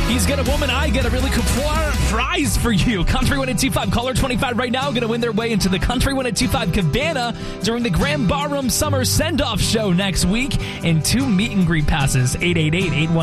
He's got a woman. I get a really cool prize for you. Country 1025 caller 25 right now going to win their way into the Country 1025 Cabana during the Grand Ballroom Summer Send-Off Show next week, and 2 meet and greet passes. 888-818